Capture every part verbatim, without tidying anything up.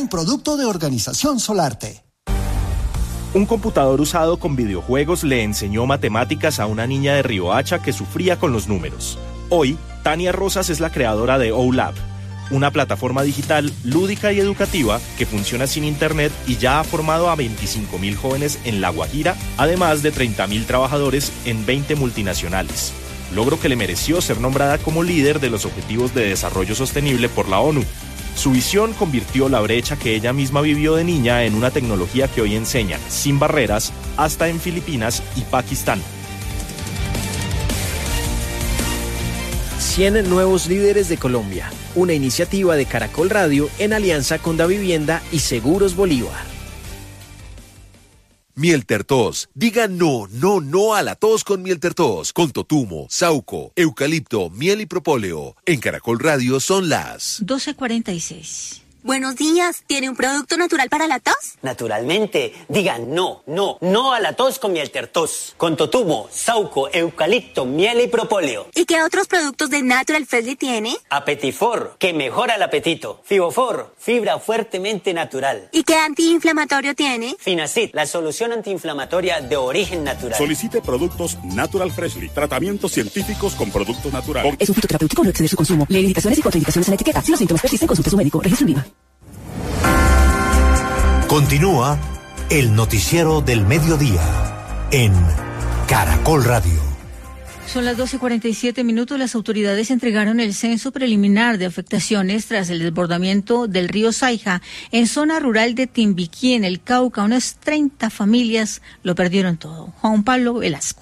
un producto de Organización Solarte. Un computador usado con videojuegos le enseñó matemáticas a una niña de Riohacha que sufría con los números. Hoy, Tania Rosas es la creadora de OULab, una plataforma digital lúdica y educativa que funciona sin internet y ya ha formado a veinticinco mil jóvenes en La Guajira, además de treinta mil trabajadores en veinte multinacionales. Logro que le mereció ser nombrada como líder de los Objetivos de Desarrollo Sostenible por la ONU. Su visión convirtió la brecha que ella misma vivió de niña en una tecnología que hoy enseña, sin barreras, hasta en Filipinas y Pakistán. cien nuevos líderes de Colombia, una iniciativa de Caracol Radio en alianza con Davivienda y Seguros Bolívar. Mieltertos. Diga no, no, no a la tos con Mieltertos. Con totumo, sauco, eucalipto, miel y propóleo. En Caracol Radio son las doce cuarenta y seis. Buenos días, ¿tiene un producto natural para la tos? Naturalmente, digan no, no, no a la tos con Mieltertos. Con totumo, sauco, eucalipto, miel y propóleo. ¿Y qué otros productos de Natural Freshly tiene? Apetifor, que mejora el apetito. Fibofor, fibra fuertemente natural. ¿Y qué antiinflamatorio tiene? Finacid, la solución antiinflamatoria de origen natural. Solicite productos Natural Freshly, tratamientos científicos con productos naturales. Es un fitoterapéutico, no excede su consumo. Lee indicaciones y contraindicaciones en la etiqueta. Si los síntomas persisten, consulte a su médico. Registro en viva. Continúa el noticiero del mediodía en Caracol Radio. Son las doce cuarenta y siete minutos. Las autoridades entregaron el censo preliminar de afectaciones tras el desbordamiento del río Saija en zona rural de Timbiquí, en el Cauca. Unas treinta familias lo perdieron todo. Juan Pablo Velasco.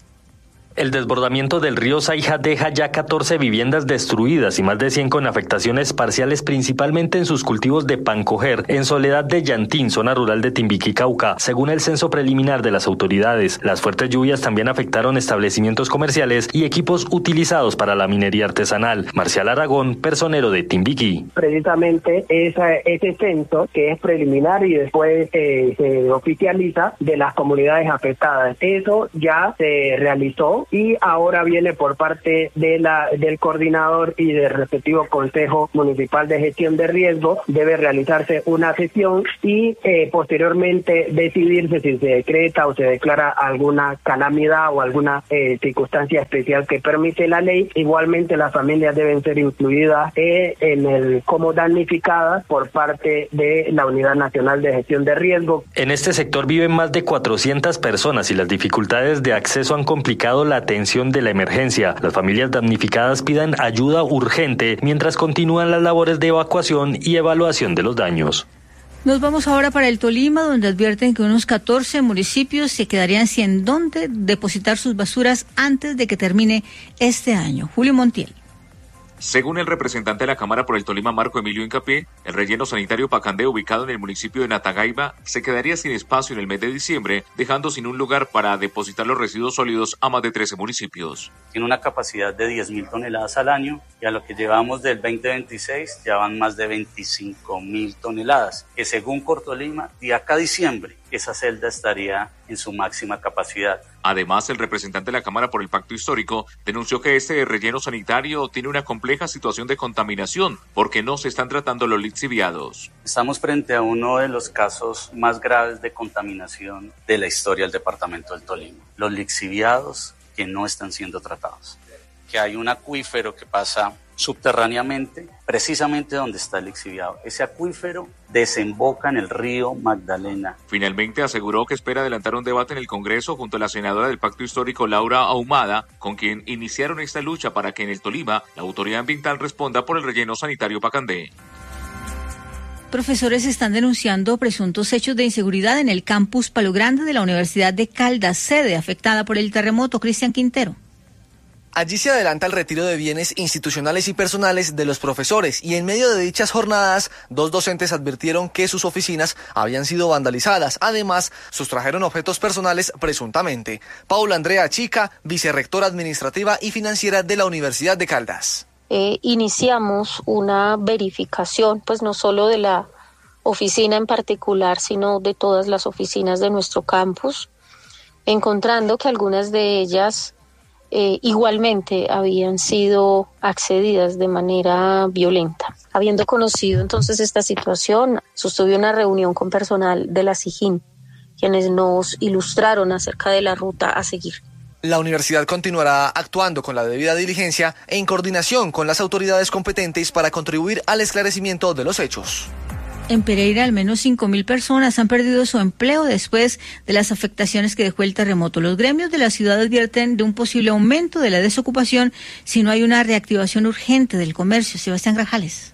El desbordamiento del río Saija deja ya catorce viviendas destruidas y más de cien con afectaciones parciales, principalmente en sus cultivos de pancoger, en Soledad de Llantín, zona rural de Timbiquí, Cauca. Según el censo preliminar de las autoridades, las fuertes lluvias también afectaron establecimientos comerciales y equipos utilizados para la minería artesanal. Marcial Aragón, personero de Timbiquí. Precisamente esa, ese censo, que es preliminar y después eh, se oficializa, de las comunidades afectadas. Eso ya se realizó y ahora viene por parte de la del coordinador y del respectivo Consejo Municipal de Gestión de Riesgo. Debe realizarse una sesión y eh, posteriormente decidirse si se decreta o se declara alguna calamidad o alguna eh, circunstancia especial que permite la ley. Igualmente las familias deben ser incluidas eh, en el como damnificadas por parte de la Unidad Nacional de Gestión de Riesgo. En este sector viven más de cuatrocientas personas y las dificultades de acceso han complicado la atención de la emergencia. Las familias damnificadas piden ayuda urgente mientras continúan las labores de evacuación y evaluación de los daños. Nos vamos ahora para el Tolima, donde advierten que unos catorce municipios se quedarían sin dónde depositar sus basuras antes de que termine este año. Julio Montiel. Según el representante de la Cámara por el Tolima, Marco Emilio Hincapié, el relleno sanitario Pacandé, ubicado en el municipio de Natagaiba, se quedaría sin espacio en el mes de diciembre, dejando sin un lugar para depositar los residuos sólidos a más de trece municipios. Tiene una capacidad de diez mil toneladas al año y a lo que llevamos del veinte veintiséis ya van más de veinticinco mil toneladas, que según Cortolima, de acá a diciembre, esa celda estaría en su máxima capacidad. Además, el representante de la Cámara por el Pacto Histórico denunció que este relleno sanitario tiene una compleja situación de contaminación porque no se están tratando los lixiviados. Estamos frente a uno de los casos más graves de contaminación de la historia del departamento del Tolima. Los lixiviados que no están siendo tratados. Que hay un acuífero que pasa subterráneamente, precisamente donde está el lixiviado. Ese acuífero desemboca en el río Magdalena. Finalmente aseguró que espera adelantar un debate en el Congreso junto a la senadora del Pacto Histórico, Laura Ahumada, con quien iniciaron esta lucha para que en el Tolima la autoridad ambiental responda por el relleno sanitario Pacandé. Profesores están denunciando presuntos hechos de inseguridad en el campus Palo Grande de la Universidad de Caldas, sede afectada por el terremoto. Cristian Quintero. Allí se adelanta el retiro de bienes institucionales y personales de los profesores y en medio de dichas jornadas, dos docentes advirtieron que sus oficinas habían sido vandalizadas. Además, sustrajeron objetos personales presuntamente. Paula Andrea Chica, vicerrectora administrativa y financiera de la Universidad de Caldas. Eh, iniciamos una verificación, pues no solo de la oficina en particular, sino de todas las oficinas de nuestro campus, encontrando que algunas de ellas Eh, igualmente habían sido accedidas de manera violenta. Habiendo conocido entonces esta situación, sostuve una reunión con personal de la SIJIN, quienes nos ilustraron acerca de la ruta a seguir. La universidad continuará actuando con la debida diligencia e en coordinación con las autoridades competentes para contribuir al esclarecimiento de los hechos. En Pereira, al menos cinco mil personas han perdido su empleo después de las afectaciones que dejó el terremoto. Los gremios de la ciudad advierten de un posible aumento de la desocupación si no hay una reactivación urgente del comercio. Sebastián Grajales.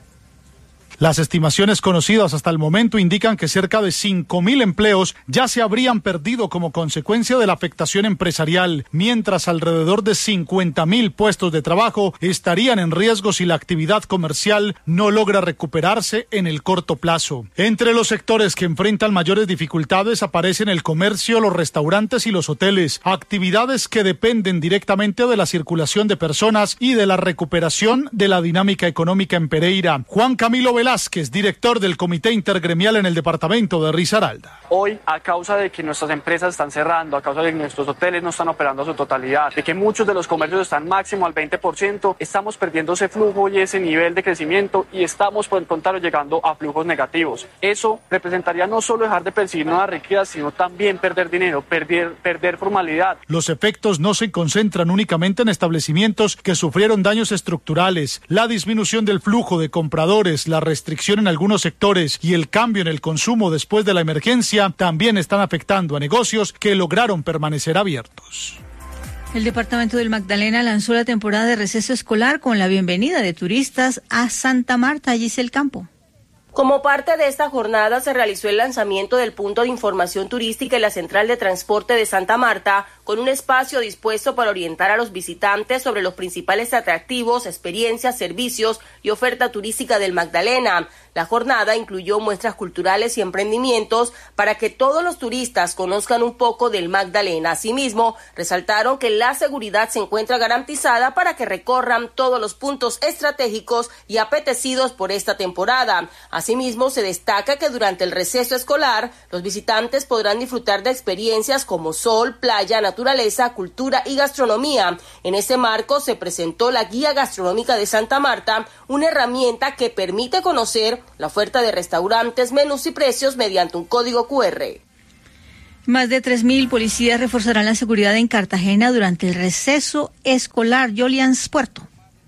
Las estimaciones conocidas hasta el momento indican que cerca de cinco mil empleos ya se habrían perdido como consecuencia de la afectación empresarial, mientras alrededor de cincuenta mil puestos de trabajo estarían en riesgo si la actividad comercial no logra recuperarse en el corto plazo. Entre los sectores que enfrentan mayores dificultades aparecen el comercio, los restaurantes y los hoteles, actividades que dependen directamente de la circulación de personas y de la recuperación de la dinámica económica en Pereira. Juan Camilo Velázquez, director del Comité Intergremial en el departamento de Risaralda. Hoy, a causa de que nuestras empresas están cerrando, a causa de que nuestros hoteles no están operando a su totalidad, de que muchos de los comercios están máximo al veinte por ciento, estamos perdiendo ese flujo y ese nivel de crecimiento y estamos, por el contrario, llegando a flujos negativos. Eso representaría no solo dejar de percibir nuevas riquezas, sino también perder dinero, perder, perder formalidad. Los efectos no se concentran únicamente en establecimientos que sufrieron daños estructurales. La disminución del flujo de compradores, la restricción en algunos sectores y el cambio en el consumo después de la emergencia también están afectando a negocios que lograron permanecer abiertos. El departamento del Magdalena lanzó la temporada de receso escolar con la bienvenida de turistas a Santa Marta, Giselle Campo. Como parte de esta jornada se realizó el lanzamiento del punto de información turística en la Central de Transporte de Santa Marta, con un espacio dispuesto para orientar a los visitantes sobre los principales atractivos, experiencias, servicios y oferta turística del Magdalena. La jornada incluyó muestras culturales y emprendimientos para que todos los turistas conozcan un poco del Magdalena. Asimismo, resaltaron que la seguridad se encuentra garantizada para que recorran todos los puntos estratégicos y apetecidos por esta temporada. Asimismo, se destaca que durante el receso escolar, los visitantes podrán disfrutar de experiencias como sol, playa, naturaleza, cultura y gastronomía. En ese marco se presentó la Guía Gastronómica de Santa Marta, una herramienta que permite conocer la oferta de restaurantes, menús y precios mediante un código cu erre. Más de tres mil policías reforzarán la seguridad en Cartagena durante el receso escolar. Yolians Puerto.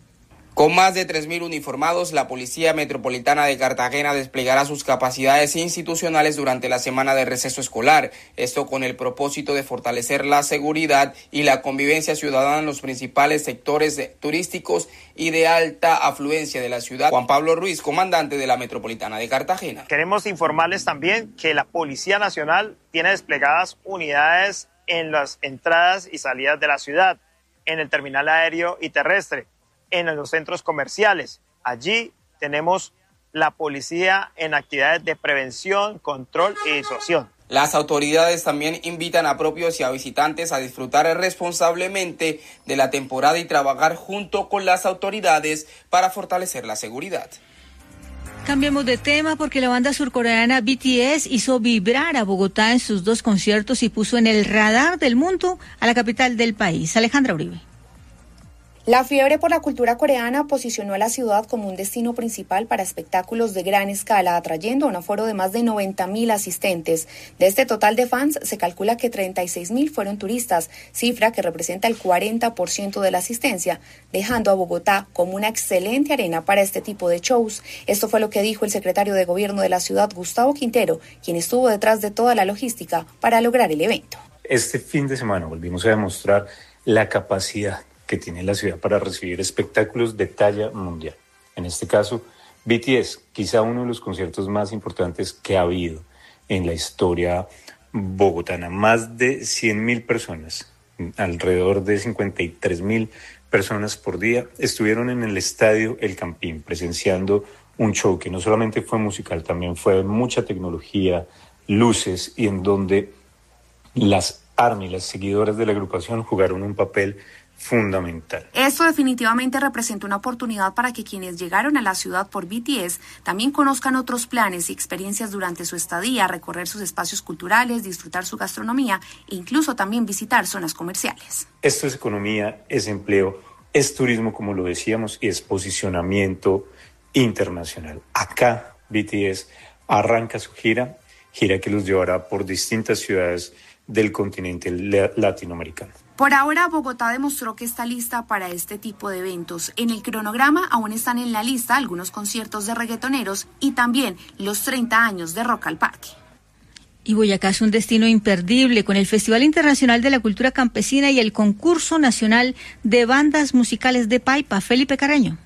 Con más de tres mil uniformados, la Policía Metropolitana de Cartagena desplegará sus capacidades institucionales durante la semana de receso escolar. Esto con el propósito de fortalecer la seguridad y la convivencia ciudadana en los principales sectores turísticos y de alta afluencia de la ciudad. Juan Pablo Ruiz, comandante de la Metropolitana de Cartagena. Queremos informarles también que la Policía Nacional tiene desplegadas unidades en las entradas y salidas de la ciudad, en el terminal aéreo y terrestre, en los centros comerciales. Allí tenemos la policía en actividades de prevención, control y disuasión. Las autoridades también invitan a propios y a visitantes a disfrutar responsablemente de la temporada y trabajar junto con las autoridades para fortalecer la seguridad. Cambiemos de tema porque la banda surcoreana B T S hizo vibrar a Bogotá en sus dos conciertos y puso en el radar del mundo a la capital del país. Alejandra Uribe. La fiebre por la cultura coreana posicionó a la ciudad como un destino principal para espectáculos de gran escala, atrayendo a un aforo de más de noventa mil asistentes. De este total de fans, se calcula que treinta y seis mil fueron turistas, cifra que representa el cuarenta por ciento de la asistencia, dejando a Bogotá como una excelente arena para este tipo de shows. Esto fue lo que dijo el secretario de Gobierno de la ciudad, Gustavo Quintero, quien estuvo detrás de toda la logística para lograr el evento. Este fin de semana volvimos a demostrar la capacidad que tiene la ciudad para recibir espectáculos de talla mundial. En este caso, B T S, quizá uno de los conciertos más importantes que ha habido en la historia bogotana. Más de cien mil personas, alrededor de cincuenta y tres mil personas por día, estuvieron en el estadio El Campín presenciando un show que no solamente fue musical, también fue mucha tecnología, luces, y en donde las ARMY, las seguidoras de la agrupación, jugaron un papel fundamental. Esto definitivamente representa una oportunidad para que quienes llegaron a la ciudad por B T S también conozcan otros planes y experiencias durante su estadía, recorrer sus espacios culturales, disfrutar su gastronomía e incluso también visitar zonas comerciales. Esto es economía, es empleo, es turismo, como lo decíamos, y es posicionamiento internacional. Acá B T S arranca su gira, gira que los llevará por distintas ciudades del continente latinoamericano. Por ahora, Bogotá demostró que está lista para este tipo de eventos. En el cronograma aún están en la lista algunos conciertos de reggaetoneros y también los treinta años de Rock al Parque. Y Boyacá es un destino imperdible con el Festival Internacional de la Cultura Campesina y el Concurso Nacional de Bandas Musicales de Paipa. Felipe Carreño.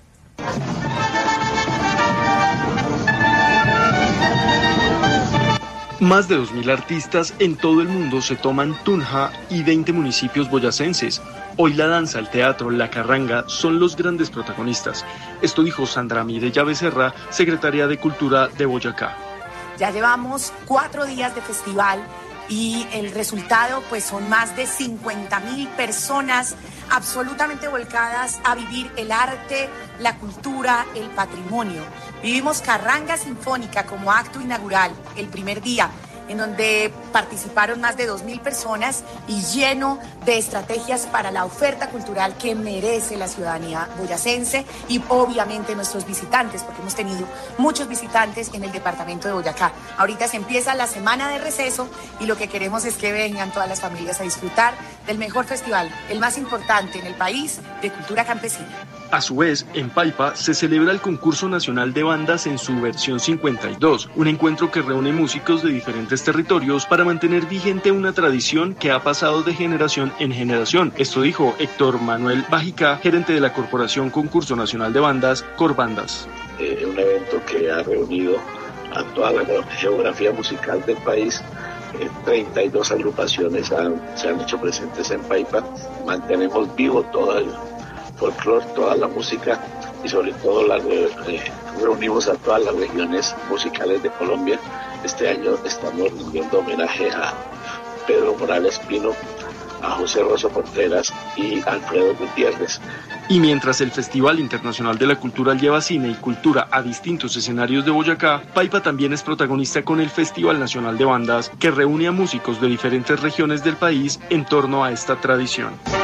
Más de dos mil artistas en todo el mundo se toman Tunja y veinte municipios boyacenses. Hoy la danza, el teatro, la carranga son los grandes protagonistas. Esto dijo Sandra Mireya Becerra, secretaria de Cultura de Boyacá. Ya llevamos cuatro días de festival y el resultado pues son más de cincuenta mil personas absolutamente volcadas a vivir el arte, la cultura, el patrimonio. Vivimos Carranga Sinfónica como acto inaugural el primer día, en donde participaron más de dos mil personas y lleno de estrategias para la oferta cultural que merece la ciudadanía boyacense y obviamente nuestros visitantes, porque hemos tenido muchos visitantes en el departamento de Boyacá. Ahorita se empieza la semana de receso y lo que queremos es que vengan todas las familias a disfrutar del mejor festival, el más importante en el país de cultura campesina. A su vez, en Paipa se celebra el Concurso Nacional de Bandas en su versión cincuenta y dos, un encuentro que reúne músicos de diferentes territorios para mantener vigente una tradición que ha pasado de generación en generación. Esto dijo Héctor Manuel Bajica, gerente de la Corporación Concurso Nacional de Bandas, Corbandas. Eh, un evento que ha reunido a toda la geografía musical del país. Eh, treinta y dos agrupaciones han, se han hecho presentes en Paipa. Mantenemos vivo todo el folclore, toda la música y sobre todo la, eh, reunimos a todas las regiones musicales de Colombia. Este año estamos rindiendo homenaje a Pedro Morales Pino, a José Rosso Contreras y Alfredo Gutiérrez. Y mientras el Festival Internacional de la Cultura lleva cine y cultura a distintos escenarios de Boyacá, Paipa también es protagonista con el Festival Nacional de Bandas, que reúne a músicos de diferentes regiones del país en torno a esta tradición.